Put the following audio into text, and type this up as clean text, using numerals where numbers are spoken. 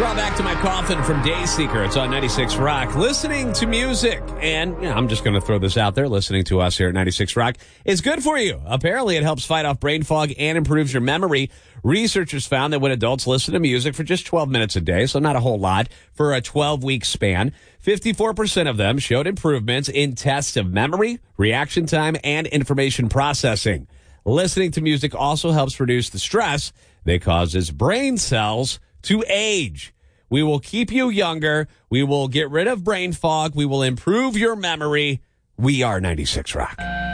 Brought back to my coffin from Dayseeker. It's on 96 Rock. Listening to music, and I'm just going to throw this out there, listening to us here at 96 Rock is good for you. Apparently, it helps fight off brain fog and improves your memory. Researchers found that when adults listen to music for just 12 minutes a day, so not a whole lot, for a 12-week span, 54% of them showed improvements in tests of memory, reaction time, and information processing. Listening to music also helps reduce the stress that causes brain cells to age. We will keep you younger. We will get rid of brain fog. We will improve your memory. We are 96 Rock.